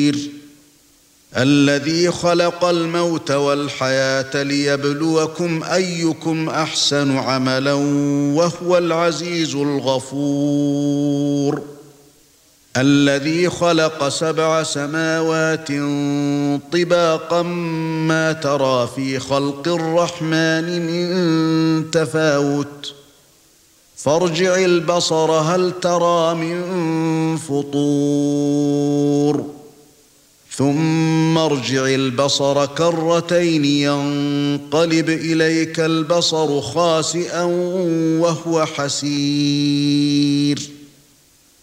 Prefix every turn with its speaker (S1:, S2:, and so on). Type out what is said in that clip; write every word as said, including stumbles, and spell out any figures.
S1: بصير الذي خلق الموت والحياة ليبلوكم أيكم أحسن عملا وهو العزيز الغفور الذي خلق سبع سماوات طباقا ما ترى في خلق الرحمن من تفاوت فارجع البصر هل ترى من فطور ثم ارجع البصر كرتين ينقلب إليك البصر خاسئا وهو حسير